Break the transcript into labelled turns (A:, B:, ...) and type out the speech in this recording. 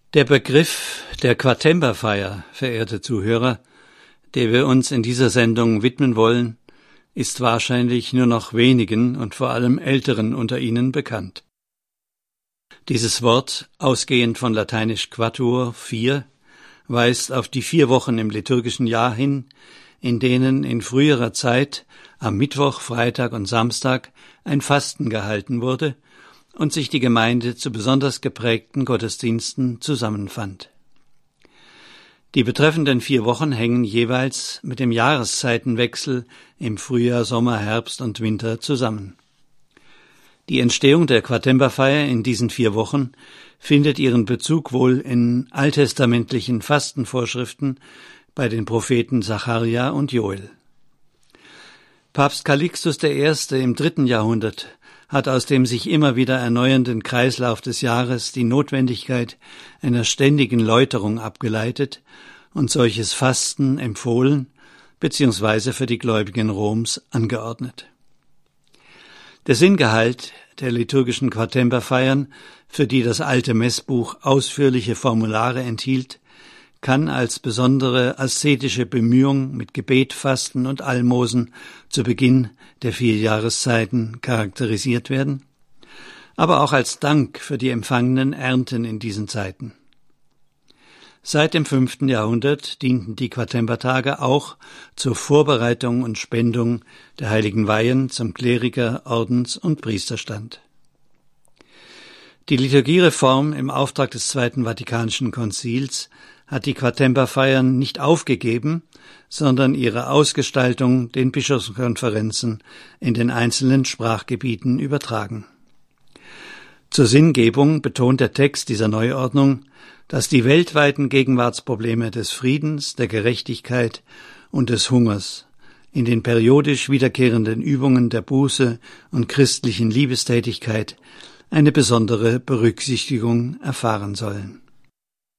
A: Der Begriff der Quatemberfeier, verehrte Zuhörer, der wir uns in dieser Sendung widmen wollen, ist wahrscheinlich nur noch wenigen und vor allem Älteren unter Ihnen bekannt. Dieses Wort, ausgehend von lateinisch quatuor, 4, weist auf die 4 Wochen im liturgischen Jahr hin, in denen in früherer Zeit am Mittwoch, Freitag und Samstag ein Fasten gehalten wurde und sich die Gemeinde zu besonders geprägten Gottesdiensten zusammenfand. Die betreffenden 4 Wochen hängen jeweils mit dem Jahreszeitenwechsel im Frühjahr, Sommer, Herbst und Winter zusammen. Die Entstehung der Quatemberfeier in diesen 4 Wochen findet ihren Bezug wohl in alttestamentlichen Fastenvorschriften bei den Propheten Sacharja und Joel. Papst Calixtus I. im 3. Jahrhundert hat aus dem sich immer wieder erneuernden Kreislauf des Jahres die Notwendigkeit einer ständigen Läuterung abgeleitet und solches Fasten empfohlen bzw. für die Gläubigen Roms angeordnet. Der Sinngehalt der liturgischen Quatemberfeiern, für die das alte Messbuch ausführliche Formulare enthielt, kann als besondere aszetische Bemühung mit Gebet, Fasten und Almosen zu Beginn der 4 Jahreszeiten charakterisiert werden, aber auch als Dank für die empfangenen Ernten in diesen Zeiten. Seit dem 5. Jahrhundert dienten die Quatembertage auch zur Vorbereitung und Spendung der heiligen Weihen zum Kleriker-, Ordens- und Priesterstand. Die Liturgiereform im Auftrag des Zweiten Vatikanischen Konzils hat die Quatemberfeiern nicht aufgegeben, sondern ihre Ausgestaltung den Bischofskonferenzen in den einzelnen Sprachgebieten übertragen. Zur Sinngebung betont der Text dieser Neuordnung, dass die weltweiten Gegenwartsprobleme des Friedens, der Gerechtigkeit und des Hungers in den periodisch wiederkehrenden Übungen der Buße und christlichen Liebestätigkeit eine besondere Berücksichtigung erfahren sollen.